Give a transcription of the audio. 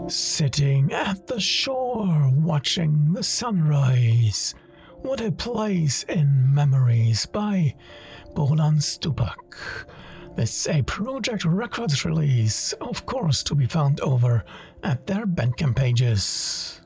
Sitting at the shore, watching the sunrise. What a place in memories by Bohdan Stupak. This is a Projekt Records release, of course, to be found over at their Bandcamp pages.